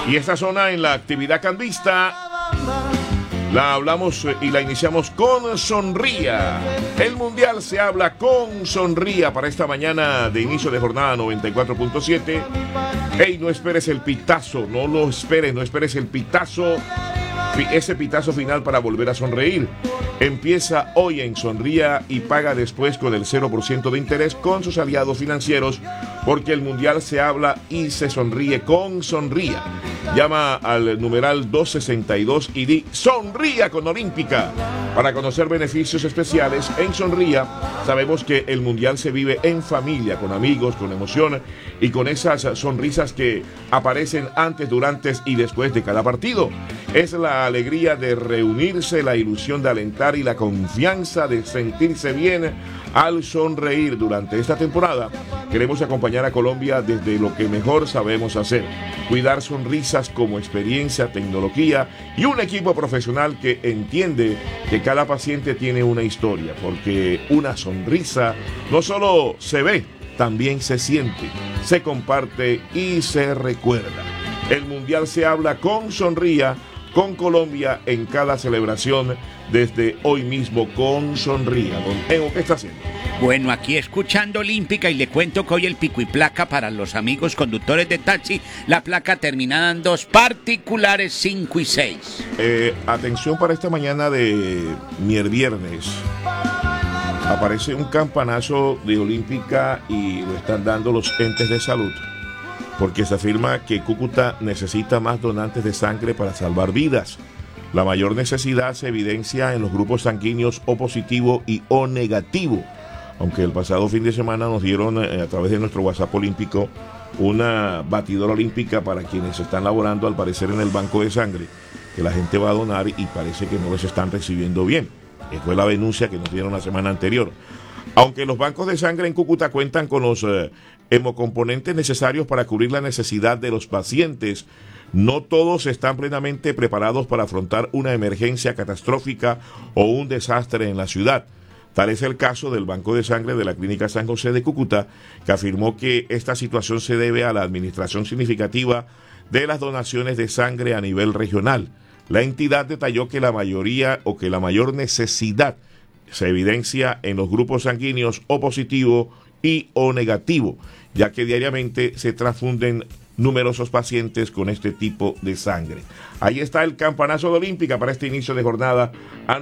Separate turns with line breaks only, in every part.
Y esta zona en la actividad cambista la hablamos y la iniciamos con Sonría. El Mundial se habla con Sonría para esta mañana de inicio de jornada 94.7. Ey, no esperes el pitazo, no esperes el pitazo, ese pitazo final para volver a sonreír. Empieza hoy en Sonría y paga después con el 0% de interés con sus aliados financieros, porque el Mundial se habla y se sonríe con Sonría. Llama al numeral 262 y di Sonría con Olímpica para conocer beneficios especiales. En Sonría sabemos que el Mundial se vive en familia, con amigos, con emoción y con esas sonrisas que aparecen antes, durante y después de cada partido. Es la alegría de reunirse, la ilusión de alentar y la confianza de sentirse bien al sonreír. Durante esta temporada queremos acompañar a Colombia desde lo que mejor sabemos hacer: cuidar sonrisas como experiencia, tecnología y un equipo profesional que entiende que cada paciente tiene una historia, porque una sonrisa no solo se ve, también se siente, se comparte y se recuerda. El Mundial se habla con Sonría, con Colombia en cada celebración, desde hoy mismo con Sonría. Don Evo, ¿qué está haciendo?
Bueno, aquí escuchando Olímpica, y le cuento que hoy el pico y placa para los amigos conductores de taxi, la placa terminada en 2 particulares 5 y 6.
Atención para esta mañana de viernes. Aparece un campanazo de Olímpica y lo están dando los entes de salud, porque se afirma que Cúcuta necesita más donantes de sangre para salvar vidas. La mayor necesidad se evidencia en los grupos sanguíneos O positivo y O negativo, aunque el pasado fin de semana nos dieron a través de nuestro WhatsApp olímpico una batidora olímpica para quienes están laborando al parecer en el banco de sangre, que la gente va a donar y parece que no les están recibiendo bien. Esa fue la denuncia que nos dieron la semana anterior. Aunque los bancos de sangre en Cúcuta cuentan con los hemocomponentes necesarios para cubrir la necesidad de los pacientes, no todos están plenamente preparados para afrontar una emergencia catastrófica o un desastre en la ciudad. Tal es el caso del Banco de Sangre de la Clínica San José de Cúcuta, que afirmó que esta situación se debe a la administración significativa de las donaciones de sangre a nivel regional. La entidad detalló que la mayor necesidad se evidencia en los grupos sanguíneos O positivo y O negativo, ya que diariamente se transfunden numerosos pacientes con este tipo de sangre. Ahí está el campanazo de Olímpica para este inicio de jornada a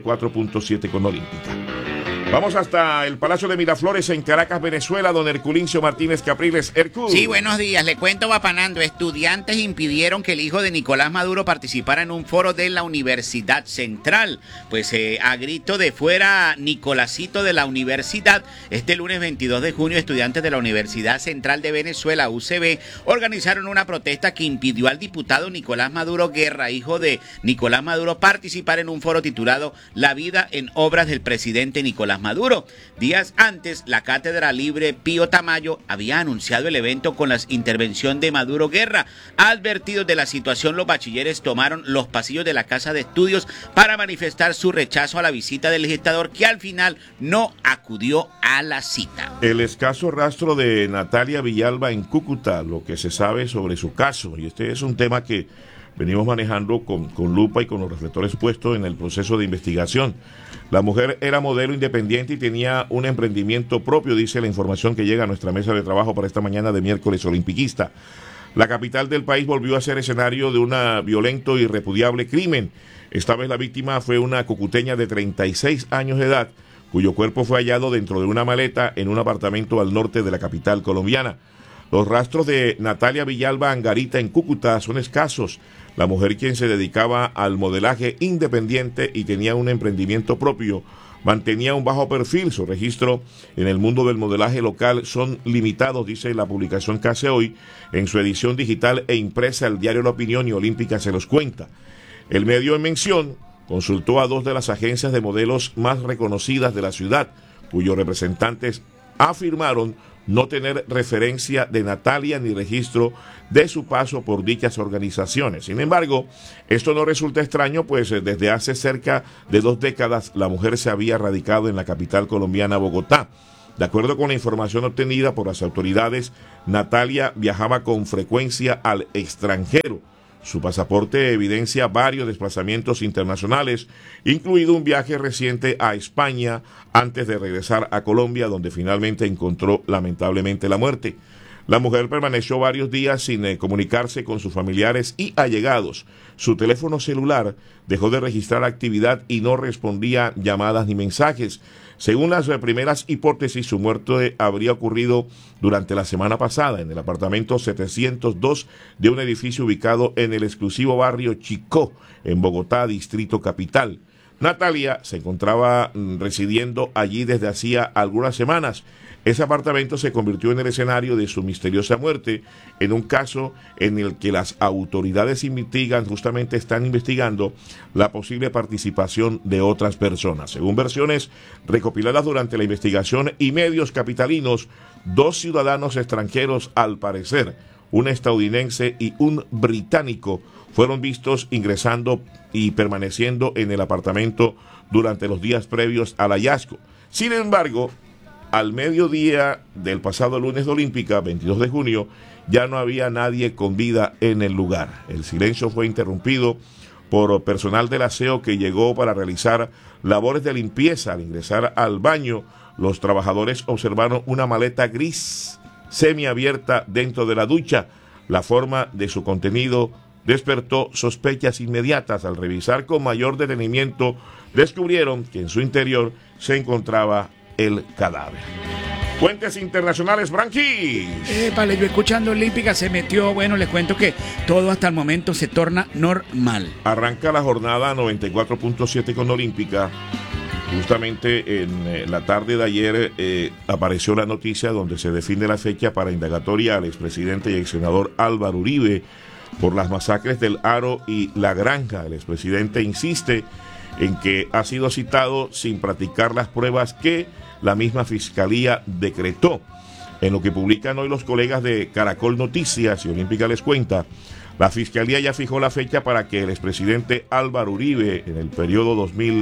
94.7 con Olímpica. Vamos hasta el Palacio de Miraflores en Caracas, Venezuela, don Herculincio Martínez Capriles. Hercul.
Sí, buenos días. Le cuento, Vapanando. Estudiantes impidieron que el hijo de Nicolás Maduro participara en un foro de la Universidad Central. Pues a grito de fuera Nicolásito de la universidad, este lunes 22 de junio, estudiantes de la Universidad Central de Venezuela, UCB, organizaron una protesta que impidió al diputado Nicolás Maduro Guerra, hijo de Nicolás Maduro, participar en un foro titulado La vida en obras del presidente Nicolás Maduro. Días antes, la Cátedra Libre Pío Tamayo había anunciado el evento con la intervención de Maduro Guerra. Advertidos de la situación, los bachilleres tomaron los pasillos de la Casa de Estudios para manifestar su rechazo a la visita del legislador, que al final no acudió a la cita.
El escaso rastro de Natalia Villalba en Cúcuta, lo que se sabe sobre su caso, y este es un tema que venimos manejando con lupa y con los reflectores puestos en el proceso de investigación. La mujer era modelo independiente y tenía un emprendimiento propio, dice la información que llega a nuestra mesa de trabajo para esta mañana de miércoles olimpiquista. La capital del país volvió a ser escenario de un violento y repudiable crimen. Esta vez la víctima fue una cucuteña de 36 años de edad, cuyo cuerpo fue hallado dentro de una maleta en un apartamento al norte de la capital colombiana. Los rastros de Natalia Villalba Angarita en Cúcuta son escasos. La mujer, quien se dedicaba al modelaje independiente y tenía un emprendimiento propio, mantenía un bajo perfil. Su registro en el mundo del modelaje local son limitados, dice la publicación que hace hoy en su edición digital e impresa el diario La Opinión, y Olímpica se los cuenta. El medio en mención consultó a 2 de las agencias de modelos más reconocidas de la ciudad, cuyos representantes afirmaron no tener referencia de Natalia ni registro de su paso por dichas organizaciones. Sin embargo, esto no resulta extraño, pues desde hace cerca de 2 décadas la mujer se había radicado en la capital colombiana, Bogotá. De acuerdo con la información obtenida por las autoridades, Natalia viajaba con frecuencia al extranjero. Su pasaporte evidencia varios desplazamientos internacionales, incluido un viaje reciente a España antes de regresar a Colombia, donde finalmente encontró lamentablemente la muerte. La mujer permaneció varios días sin comunicarse con sus familiares y allegados. Su teléfono celular dejó de registrar actividad y no respondía llamadas ni mensajes. Según las primeras hipótesis, su muerte habría ocurrido durante la semana pasada en el apartamento 702 de un edificio ubicado en el exclusivo barrio Chicó, en Bogotá, Distrito Capital. Natalia se encontraba residiendo allí desde hacía algunas semanas. Ese apartamento se convirtió en el escenario de su misteriosa muerte, en un caso en el que las autoridades están investigando la posible participación de otras personas. Según versiones recopiladas durante la investigación y medios capitalinos, 2 ciudadanos extranjeros, al parecer, un estadounidense y un británico, fueron vistos ingresando y permaneciendo en el apartamento durante los días previos al hallazgo. Sin embargo, al mediodía del pasado lunes de Olímpica, 22 de junio, ya no había nadie con vida en el lugar. El silencio fue interrumpido por personal del aseo que llegó para realizar labores de limpieza. Al ingresar al baño, los trabajadores observaron una maleta gris semiabierta dentro de la ducha. La forma de su contenido despertó sospechas inmediatas. Al revisar con mayor detenimiento, descubrieron que en su interior se encontraba el cadáver. Fuentes internacionales, Branqui.
Vale, yo escuchando Olímpica se metió, bueno, les cuento que todo hasta el momento se torna normal.
Arranca la jornada 94.7 con Olímpica. Justamente en la tarde de ayer apareció la noticia donde se define la fecha para indagatoria al expresidente y exsenador Álvaro Uribe por las masacres del Aro y La Granja. El expresidente insiste en que ha sido citado sin practicar las pruebas que la misma Fiscalía decretó. En lo que publican hoy los colegas de Caracol Noticias y Olímpica les cuenta, la Fiscalía ya fijó la fecha para que el expresidente Álvaro Uribe, en el periodo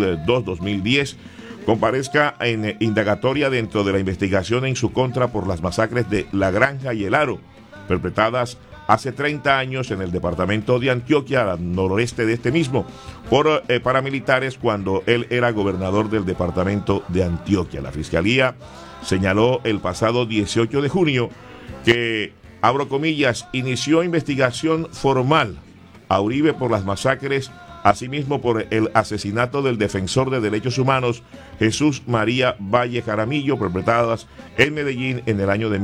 2002-2010, comparezca en indagatoria dentro de la investigación en su contra por las masacres de La Granja y El Aro, perpetradas hace 30 años en el departamento de Antioquia, al noroeste de este mismo, por paramilitares cuando él era gobernador del departamento de Antioquia. La Fiscalía señaló el pasado 18 de junio que, abro comillas, inició investigación formal a Uribe por las masacres, asimismo por el asesinato del defensor de derechos humanos Jesús María Valle Jaramillo, perpetradas en Medellín en el año de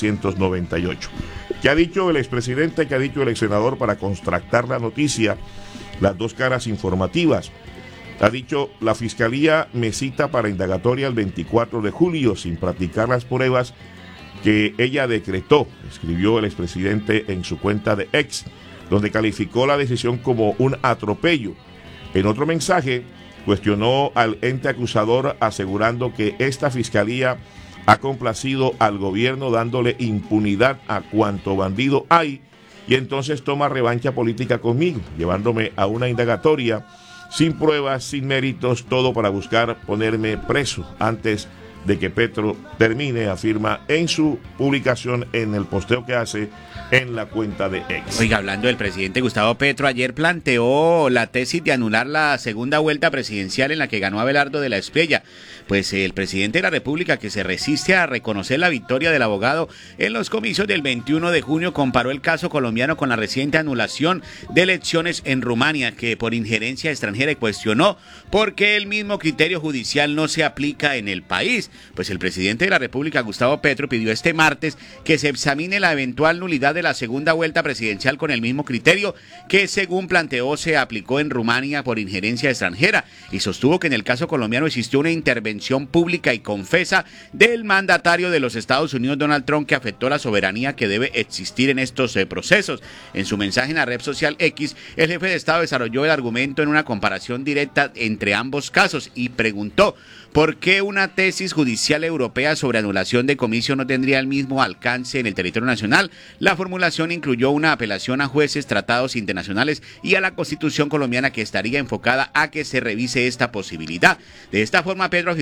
1998. ¿Qué ha dicho el expresidente? ¿Qué ha dicho el exsenador para contrastar la noticia? Las dos caras informativas. Ha dicho, la Fiscalía me cita para indagatoria el 24 de julio sin practicar las pruebas que ella decretó, escribió el expresidente en su cuenta de X, donde calificó la decisión como un atropello. En otro mensaje, cuestionó al ente acusador asegurando que esta Fiscalía ha complacido al gobierno dándole impunidad a cuanto bandido hay y entonces toma revancha política conmigo, llevándome a una indagatoria sin pruebas, sin méritos, todo para buscar ponerme preso antes de que Petro termine, afirma en su publicación en el posteo que hace en la cuenta de X.
Oiga, hablando del presidente Gustavo Petro, ayer planteó la tesis de anular la segunda vuelta presidencial en la que ganó Abelardo de la Espriella. Pues el presidente de la República, que se resiste a reconocer la victoria del abogado en los comicios del 21 de junio, comparó el caso colombiano con la reciente anulación de elecciones en Rumania, que por injerencia extranjera, y cuestionó por qué el mismo criterio judicial no se aplica en el país. Pues el presidente de la República, Gustavo Petro, pidió este martes que se examine la eventual nulidad de la segunda vuelta presidencial con el mismo criterio que, según planteó, se aplicó en Rumania por injerencia extranjera, y sostuvo que en el caso colombiano existió una intervención pública y confesa del mandatario de los Estados Unidos, Donald Trump, que afectó la soberanía que debe existir en estos procesos. En su mensaje en la red social X, el jefe de Estado desarrolló el argumento en una comparación directa entre ambos casos y preguntó ¿por qué una tesis judicial europea sobre anulación de comicios no tendría el mismo alcance en el territorio nacional? La formulación incluyó una apelación a jueces, tratados internacionales y a la Constitución colombiana, que estaría enfocada a que se revise esta posibilidad. De esta forma, Petro afirmó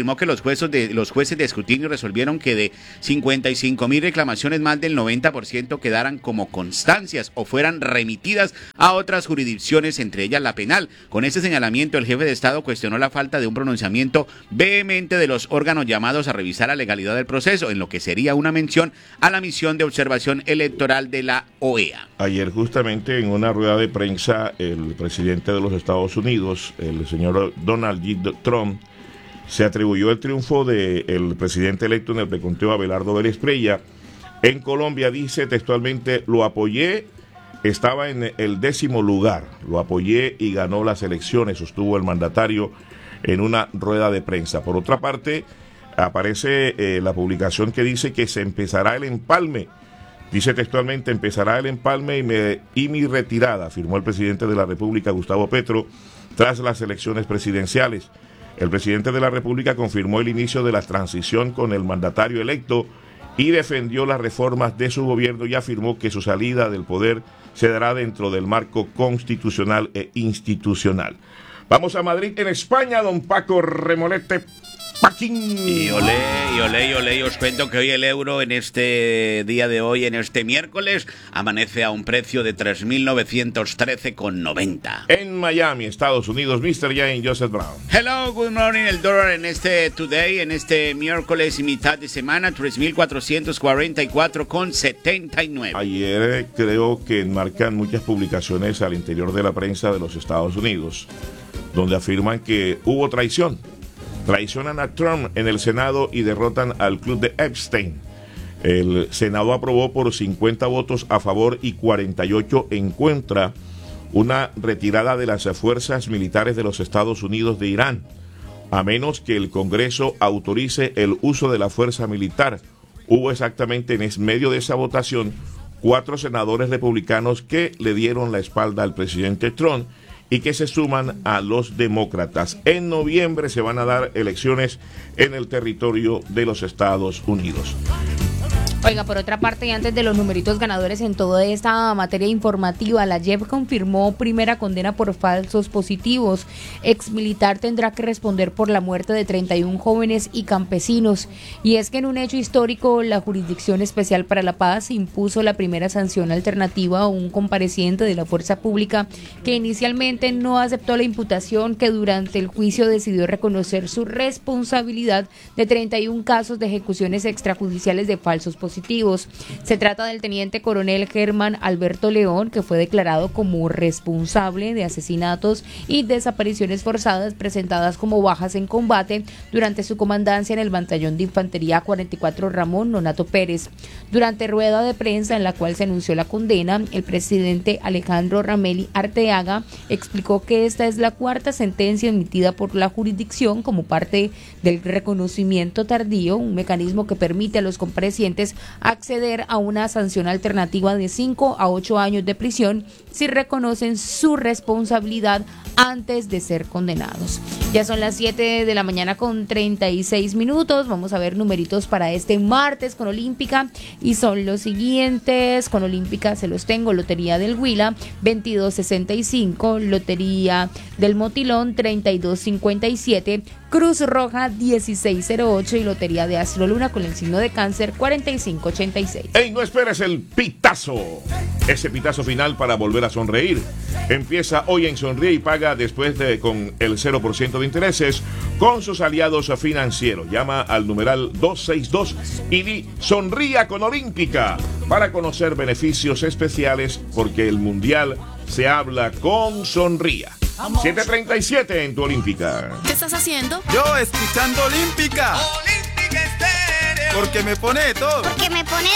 afirmó que los jueces de escrutinio resolvieron que de 55.000 reclamaciones, más del 90% quedaran como constancias o fueran remitidas a otras jurisdicciones, entre ellas la penal. Con este señalamiento, el jefe de Estado cuestionó la falta de un pronunciamiento vehemente de los órganos llamados a revisar la legalidad del proceso, en lo que sería una mención a la misión de observación electoral de la OEA.
Ayer justamente en una rueda de prensa, el presidente de los Estados Unidos, el señor Donald J. Trump, se atribuyó el triunfo del presidente electo en el preconteo Abelardo Vélez Prella. En Colombia dice textualmente: lo apoyé, estaba en el 10º lugar, lo apoyé y ganó las elecciones, sostuvo el mandatario en una rueda de prensa. Por otra parte, aparece la publicación que dice que se empezará el empalme. Dice textualmente: empezará el empalme y mi retirada, afirmó el presidente de la República, Gustavo Petro, tras las elecciones presidenciales. El presidente de la República confirmó el inicio de la transición con el mandatario electo y defendió las reformas de su gobierno y afirmó que su salida del poder se dará dentro del marco constitucional e institucional. Vamos a Madrid, en España, don Paco Remolete Paquín.
Y olé, os cuento que hoy el euro, en este día de hoy, en este miércoles, amanece a un precio de 3.913,90.
En Miami, Estados Unidos, Mr. Jane Joseph Brown.
Hello, good morning. El dólar en este today, en este miércoles y mitad de semana, 3.444,79.
Ayer creo que enmarcan muchas publicaciones al interior de la prensa de los Estados Unidos, donde afirman que hubo traición. Traicionan a Trump en el Senado y derrotan al club de Epstein. El Senado aprobó por 50 votos a favor y 48 en contra una retirada de las fuerzas militares de los Estados Unidos de Irán, a menos que el Congreso autorice el uso de la fuerza militar. Hubo exactamente en medio de esa votación 4 senadores republicanos que le dieron la espalda al presidente Trump y que se suman a los demócratas. En noviembre se van a dar elecciones en el territorio de los Estados Unidos.
Oiga, por otra parte, y antes de los numeritos ganadores en toda esta materia informativa, la JEP confirmó primera condena por falsos positivos. Exmilitar tendrá que responder por la muerte de 31 jóvenes y campesinos. Y es que en un hecho histórico, la Jurisdicción Especial para la Paz impuso la primera sanción alternativa a un compareciente de la fuerza pública que inicialmente no aceptó la imputación, que durante el juicio decidió reconocer su responsabilidad de 31 casos de ejecuciones extrajudiciales de falsos positivos. Se trata del teniente coronel Germán Alberto León, que fue declarado como responsable de asesinatos y desapariciones forzadas presentadas como bajas en combate durante su comandancia en el batallón de infantería 44 Ramón Nonato Pérez. Durante rueda de prensa en la cual se anunció la condena, el presidente Alejandro Rameli Arteaga explicó que esta es la 4ª sentencia emitida por la jurisdicción como parte del reconocimiento tardío, un mecanismo que permite a los comparecientes acceder a una sanción alternativa de 5 a 8 años de prisión si reconocen su responsabilidad antes de ser condenados. Ya son las 7 de la mañana con 36 minutos. Vamos a ver numeritos para este martes con Olímpica y son los siguientes. Con Olímpica se los tengo: Lotería del Huila 2265, Lotería del Motilón 3257, Cruz Roja 1608 y Lotería de Astro Luna con el signo de Cáncer 4586.
¡Ey, no esperes el pitazo! Ese pitazo final para volver a sonreír. Empieza hoy en Sonríe y Paga después con el 0% de intereses con sus aliados financieros. Llama al numeral 262 y di Sonría con Olímpica para conocer beneficios especiales, porque el Mundial se habla con Sonría. 7:37 en tu Olímpica.
¿Qué estás haciendo?
Yo escuchando Olímpica.
Olímpica Estéreo.
Porque me pone todo.
Porque me pone